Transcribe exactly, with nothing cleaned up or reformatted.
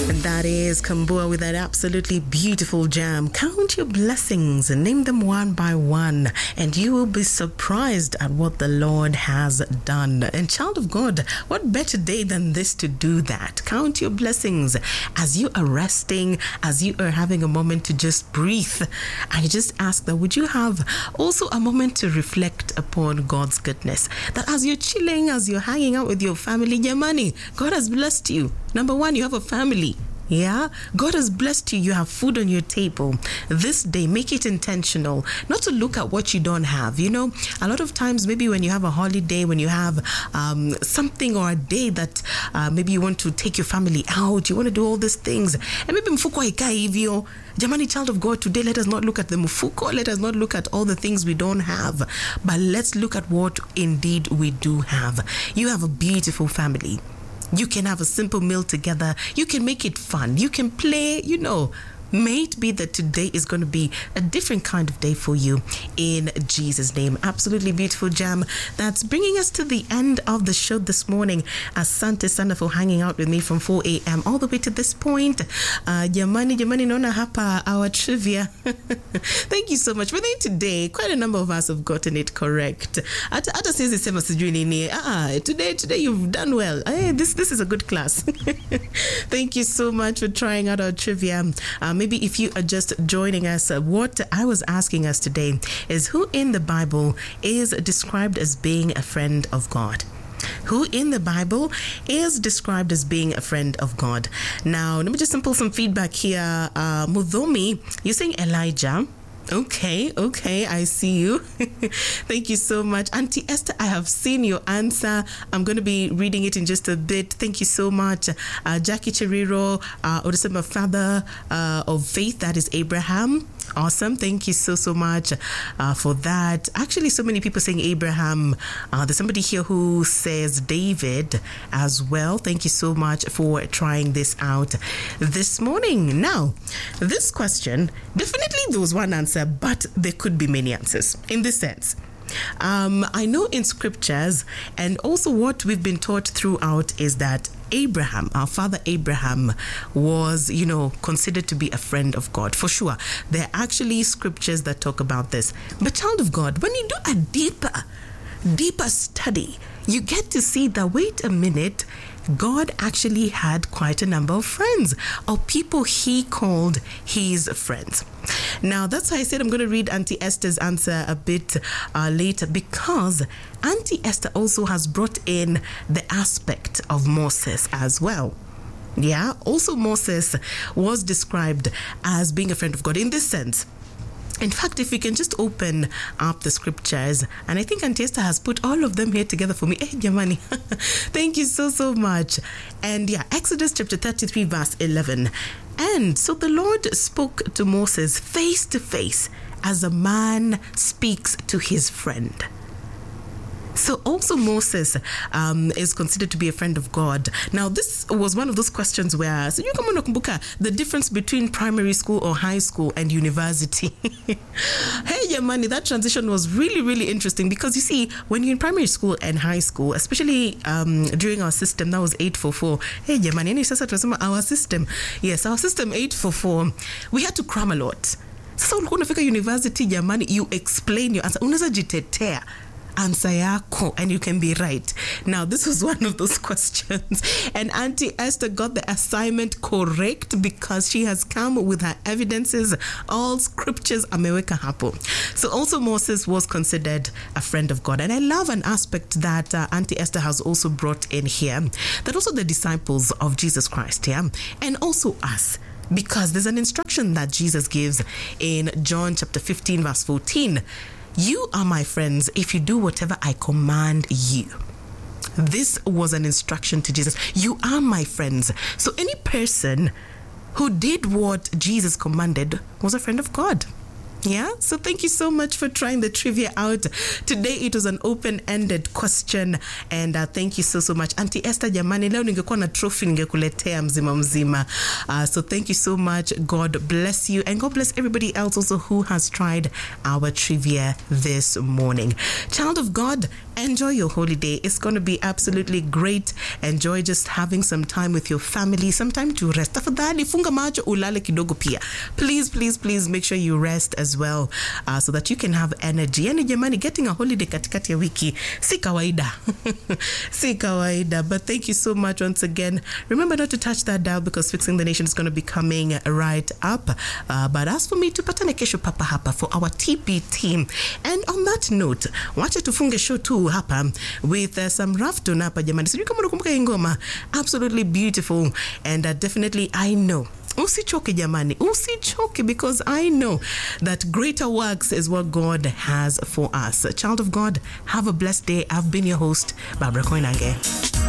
And that is Kambua with that absolutely beautiful jam. Count your blessings and name them one by one, and you will be surprised at what the Lord has done. And child of God, what better day than this to do that? Count your blessings as you are resting, as you are having a moment to just breathe. I just ask that would you have also a moment to reflect upon God's goodness. That as you're chilling, as you're hanging out with your family, Yamani, God has blessed you. Number one, you have a family. Yeah, God has blessed you. You have food on your table. This day, make it intentional, not to look at what you don't have. You know, a lot of times, maybe when you have a holiday, when you have um, something or a day that uh, maybe you want to take your family out, you want to do all these things, and maybe mfuko haikai hivyo. Jamani, child of God, today let us not look at the mfuko, let us not look at all the things we don't have, but let's look at what indeed we do have. You have a beautiful family. You can have a simple meal together. You can make it fun. You can play, you know. May it be that today is going to be a different kind of day for you in Jesus' name. Absolutely beautiful jam. That's bringing us to the end of the show this morning. Asante sana for hanging out with me from four a.m. all the way to this point. Uh, jamani, jamani, naona hapa our trivia. Thank you so much. But then today, quite a number of us have gotten it correct. Ata ata sisi sema sijui nini. Ah, today, today you've done well. Hey, this this is a good class. Thank you so much for trying out our trivia. Um, Maybe if you are just joining us, uh, what I was asking us today is who in the Bible is described as being a friend of God? Who in the Bible is described as being a friend of God? Now, let me just pull some feedback here. Uh, Mudhomi, you're saying Elijah. Okay, okay, I see you. Thank you so much. Auntie Esther, I have seen your answer. I'm going to be reading it in just a bit. Thank you so much. Uh, Jackie Chiriro, uh, Odesema, father uh, of faith, that is Abraham. Awesome. Thank you so, so much uh, for that. Actually, so many people saying Abraham. Uh, there's somebody here who says David as well. Thank you so much for trying this out this morning. Now, this question, definitely there was one answer, but there could be many answers in this sense. Um, I know in scriptures, and also what we've been taught throughout is that Abraham, our father Abraham, was, you know, considered to be a friend of God. For sure. There are actually scriptures that talk about this. But child of God, when you do a deeper, deeper study, you get to see that, wait a minute, God actually had quite a number of friends, or people he called his friends. Now, that's why I said I'm going to read Auntie Esther's answer a bit uh, later, because Auntie Esther also has brought in the aspect of Moses as well. Yeah, also Moses was described as being a friend of God in this sense. In fact, if we can just open up the scriptures, and I think Auntie Esther has put all of them here together for me. Hey, Jamani. Thank you so, so much. And yeah, Exodus chapter thirty-three, verse eleven. And so the Lord spoke to Moses face to face as a man speaks to his friend. So also Moses um, is considered to be a friend of God. Now, this was one of those questions where, so you come on kumbuka the difference between primary school or high school and university. Hey, Yamani, that transition was really, really interesting because you see, when you're in primary school and high school, especially um, during our system, that was eight four four. Hey, Yamani, any sasa tunasema our system. Yes, our system eight four four. We had to cram a lot. So ulikuwa unafika university, Yamani, you explain your answer. Unaweza jitetea answer yako, and you can be right. Now, this was one of those questions, and Auntie Esther got the assignment correct because she has come with her evidences. All scriptures ameweka hapo. So also Moses was considered a friend of God, and I love an aspect that uh, Auntie Esther has also brought in here, that also the disciples of Jesus Christ, yeah, and also us. Because there's an instruction that Jesus gives in John chapter fifteen, verse fourteen. You are my friends if you do whatever I command you. This was an instruction to Jesus. You are my friends. So any person who did what Jesus commanded was a friend of God. Yeah, so thank you so much for trying the trivia out. Today it was an open-ended question, and uh, thank you so so much. Auntie Esther jamani, leo ningekuwa na trophy ningekuletea mzima mzima. Uh, so thank you so much. God bless you, and God bless everybody else also who has tried our trivia this morning. Child of God, enjoy your holiday. It's going to be absolutely great. Enjoy just having some time with your family, some time to rest. Tafadhali funga macho ulale kidogo pia. Please, please, please make sure you rest as well, uh, so that you can have energy. Yani jamani, getting a holiday katikati ya wiki si kawaida. Si kawaida. But thank you so much once again. Remember not to touch that dial because Fixing the Nation is going to be coming right up. Uh, but as for me, tupatane kesho papa hapa for our T P team. And on that note, wacha tufunge show tu hapa with uh, some rough tone hapa jamani. Sijui kama unakumbuka hii ngoma. Absolutely beautiful. And uh, definitely I know. Usichoke jamani. Usichoke, because I know that greater works is what God has for us. Child of God, have a blessed day. I've been your host, Barbara Koinange.